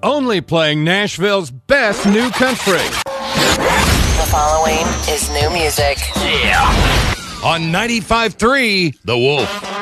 only playing Nashville's best new country. The following is new music. On 95.3 The Wolf.